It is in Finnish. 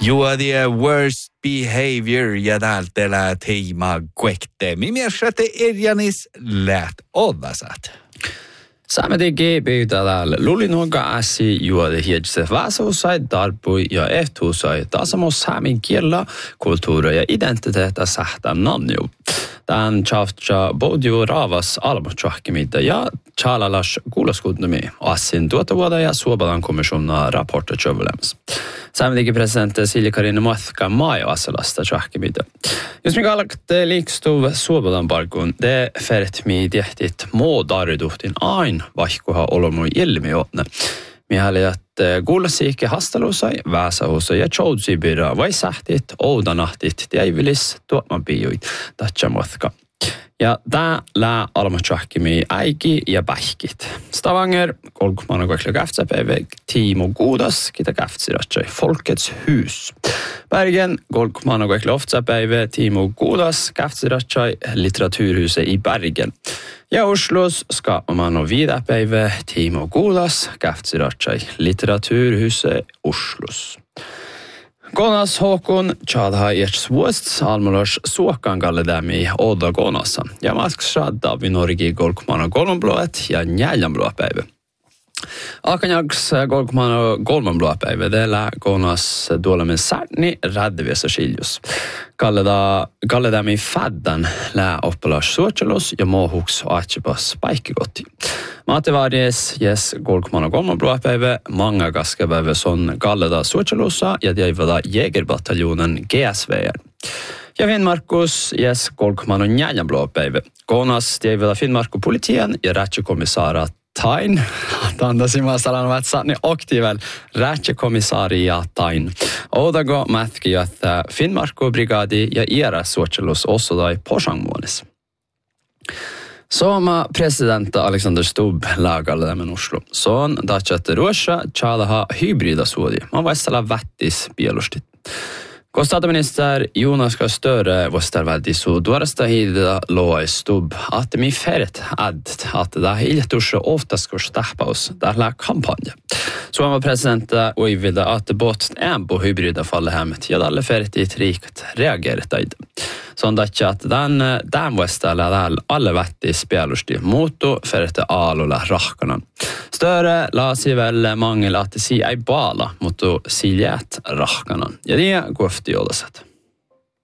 Juodia worst behavior ja täältä teema kuekte. Mielestäni Irjanis läht odvasat. Saametikin pyytää lulinuoga äsi juoda hiedse vasausai darpui ja ehtuusai tasamos saamen kielä, kulttuuri ja identiteetä sähtään nanju. Tämän tjaftja bodju raavas almutjahkimita ja tjalalas kuulaskuutnumi asin tuottavuoda ja Suobalan komissona raporta tjövulems. Saametikin presidentti Silja Karina Mathka maajo aselasta tjahkimita. Jos mikä alkte liikstuv Suobalan parkun, det färtmi tehtit muodaariduhtin ain vaihkuha olomui ilmiötne. Mikäli, että kuulasiikke hastelusai, väsähusai ja tjoudsibira vai sähtit, oudanahtit, teivilis, tuotmanpijuit, tatsamothka. Ja tää lää almatjahkimi äiki ja pähkit. Stavanger, kolkmaana koekla käftsäpäivä, Timo Gudas, kita käftsiratsai, Folkets hus. Bergen, kolkmaana koekla oftsäpäivä, Timo Gudas, käftsiratsai, litteraturhuset i Bergen. Ja Oslos skapamano vidapäivä, Timo Gudas, käftsiratsai, litteraturhuset Oslos. Gonas Håkon tjadha ertsvuost almalars suokan galledämi Oda Gonassa. Ja maskshadda vi Norgi golkmana golmanblået ja njäljanblåpäivä. Akanjags golkmana golmanblåpäivä dela Gonas duolemen särni räddevesa skiljus. Galledämi faddan lää oppelas suotselos ja mohuks aatsepas paikkikotti. Maatevarjes jes golkmana golmanblåpäivä manga kaskepäivä son galleda suotselossa ja teivada jägerbataljonen GSVR. Ja Finnmarkus jes golkmana njäljanblåpäivä. Gonas teivada Finnmarku politien ja rätsekomissara Tain, tandasimme salan vatsani aktiivel rätsekomissariatain. Odago mätki, että Finnmarku-brigadi ja IRA suotselus osodai posangmuonis. Sama president Alexander Stubb lagalle tämän Oslo. Son datsat Russia tjalaha hybrida suodi. Man vaistella vättis bielustit. Kun statsminister Jonas Gahr Støre vastervälti så duorasta hida loa Stubb att mi färret att det iltusche oftast går stahpaus där kampanja. Så var president oivida att bot på hybrida falle hemmet ja alle färret i trikt reagerat id. Sån att den vestala alle vätti spelusti moto färret alola rahkanan. Støre la sig väl mangel att si ei bala mot siljät rahkanan. Ja det går ofta jollaset.